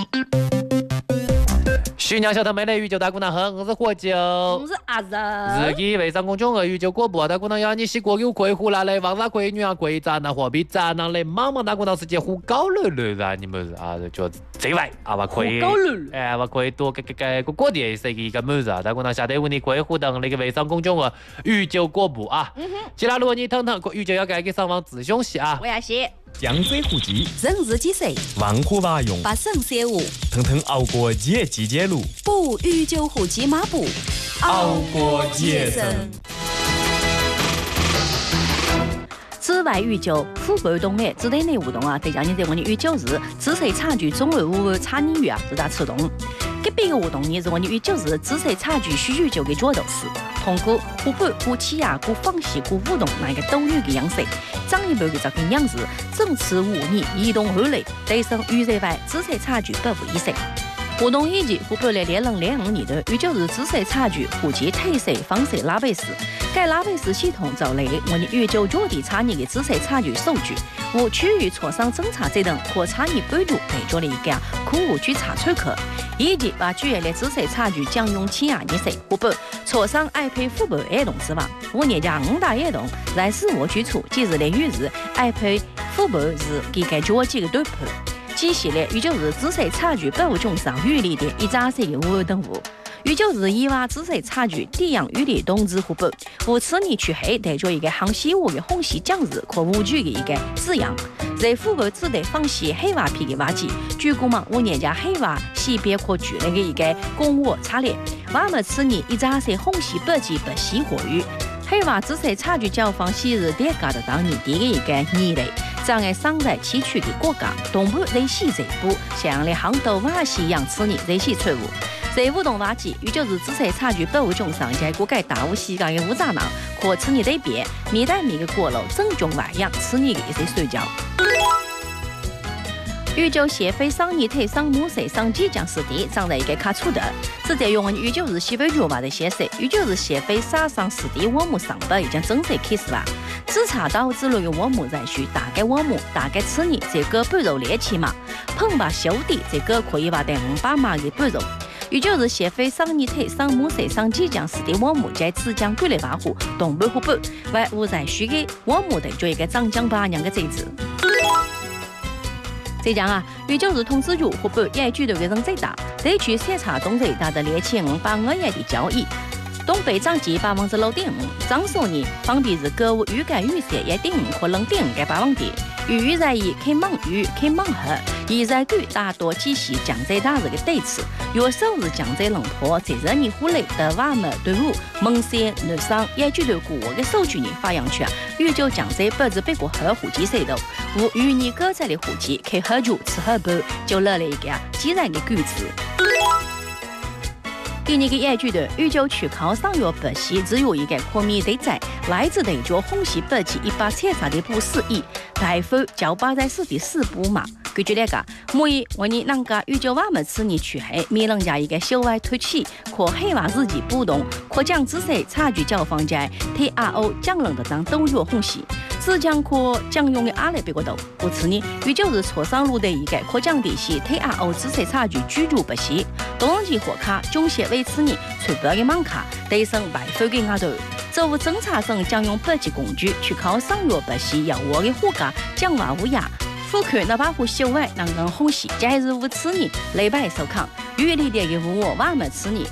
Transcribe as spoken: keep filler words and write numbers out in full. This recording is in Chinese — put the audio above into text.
徐娘小头妹的宇宙大姑娘好，我是火酒， 我是阿仁。 日记微商公众号宇宙果布大姑娘要你是国有贵湖来的，王大贵女啊贵站啊货币站啊的，茫茫大姑娘世界胡高了了啊！你们啊就这外啊吧可以，哎吧可以多个个个个个的是一个么子啊！大姑娘下得问你贵湖等那个微商公众号宇宙果布啊，其他如果你腾腾宇宙要改给上网自凶戏啊， 我要写。 江水湖集， 人日几岁？ 万户瓦用， 八省三五， 腾腾熬过节季节路， 补宇宙户籍马步， 熬过节生。 此外，宇宙虎背动的指定类活动啊，再加你在我的宇宙日知识差距中位五差你语啊，自大启动。给别个活动呢，是我的宇宙日知识差距需宇宙的角度是通过互补、鼓起呀、鼓仿戏、鼓互动那个斗语的样式，长一辈的这个样子，整次五年移动后来，提升宇宙外知识差距百分以上。活动以及互补的两零两五年的宇宙日知识差距户籍退税方式拉贝斯，该拉贝斯系统就来我的宇宙角地差异的知识差距数据，无区域磋商侦查这等可差异帮助提出了一个可无去查出去，以及把主要的知识差距将用起亚年岁互补磋商爱配互补活动之外，五年加五大活动在事我举出，即日的与日爱配互补是给该角地的对判。即系列宇宙日知识差距保障上与力的一扎些的活动物，宇宙日以外知识差距地样与力同志互补，无此年去黑带着一个航西物的红西将日可无惧的一个字样，在互补只得放弃黑瓦皮的瓦机，据估嘛五年加黑瓦西边可举那个一个公我差列，那么此年一扎些红西白机白西火鱼。黑瓦知识差距较方昔日叠加的当年第一个年类，障碍上在崎岖的国家，东部在西这部，像的杭州瓦西洋此年在西错误。在舞动瓦机，也就是知识差距保障上在国界大无西港的乌扎囊，可此年对比，面对面的国路正中外洋，此年的一些睡觉。宇宙协会上年推上母水上即将实地长在一个卡处的，是在用宇宙日西北角吧的显示，宇宙日协会沙上实地我们上班已经正式开始了。自查到之类的我们在需大概我们大概此年这个半肉猎起嘛，碰把小弟这个可以把在五百码的半肉。宇宙日协会上年推上母水上即将实地我们在浙江桂林八湖东北湖北，为无在需的我们的做一个长江八娘的这子。这样啊，宇宙日通知局湖北也举头的人最大，地区审查东西达的两千五百二元的交易，东北涨价百分之六点五，涨数呢，方便是购物预改预设也点五可能点个百分点，预在以开盲预开盲盒，现在据大多继续降价大日的对此，有时候是降价冷破，在人民户内的外贸队伍，门市南商也举头国的数据呢发扬出，宇宙降价百分之百个和户籍制度。无与你各在的户籍开合住吃合包，就来了一个既然的句子。第二个业主的宇宙区考上药白皙只有一个可免得在来自的就红旗白旗一百七十的不适宜，大夫叫八在四的四不嘛。根据那个，每我你啷个宇宙外面此年去黑，免人家一个小外推起，可黑话自己不动，可将知识差距较放在 T R O 降人的当都有红旗。只将可将用的阿拉别个头，故此呢，宇宙是磋商路的一个可降低些 T R O 知识差距居住不息，动机火卡中协为此呢，传播的网卡提升外分的额度。作为侦查省将用科技工具去考商业不息要我的货价降瓦无压。富看那把火小外，让人欢喜，假日无此呢，礼拜收看，与你的业务我们此呢。